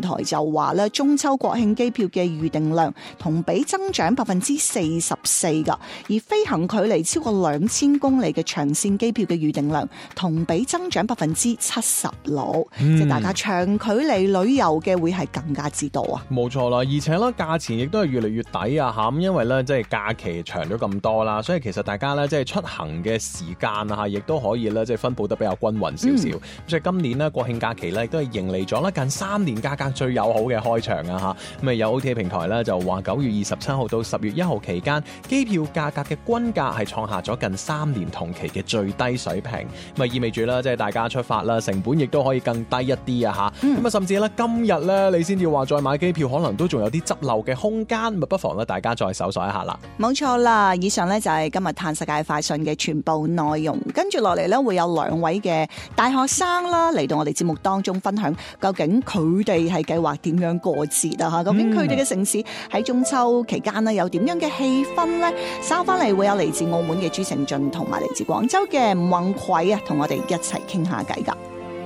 台就話咧，中秋國慶機票嘅預訂量同比增長44%噶，而飛行距離超過2000公里嘅長線機票嘅預訂量同比增長76%，即係大家長距離旅遊嘅會係更加之多啊！ 冇錯啦，而且咧價錢亦都係越嚟越抵啊！嚇咁，因為咧即係假期長咗咁多啦，所以其實大家咧即係出行嘅時間啊嚇，亦都可以咧即係分佈得比較均勻少少。所以今年咧國慶假期咧亦都係迎嚟咗咧近3年價格最友好嘅開場啊嚇。咁啊有 OTA 平台咧就話9月27號到10月1號期間，機票價格嘅均價係創下咗近3年同期嘅最低水平。咁啊意味住啦，即係大家出發啦，成本亦都可以更低一啲啊嚇。咁啊甚至咧今日咧你先至話再買機票，可能都仲有啲執漏嘅空間，咁不妨咧大家再搜索一下啦。 冇錯啦，以上咧就係今日探世界快訊嘅全部內容。跟住落嚟咧會有2位嘅大學生啦嚟到我哋節目當中分享，究竟佢哋係計劃點樣過節啊？究竟佢哋嘅城市喺中秋期間呢有點樣嘅氣氛呢？稍翻嚟會有嚟自澳門嘅朱成俊同埋嚟自廣州嘅吳宏葵啊，同我哋一齊傾下偈噶。